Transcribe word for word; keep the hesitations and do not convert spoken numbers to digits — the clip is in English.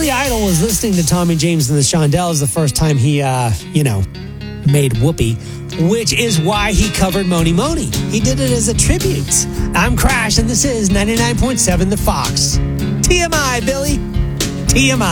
Billy Idol was listening to Tommy James and the Shondells the first time he, uh, you know, made Whoopi, which is why he covered Moni Moni. He did it as a tribute. I'm Crash, and this is ninety-nine point seven The Fox. T M I, Billy. T M I.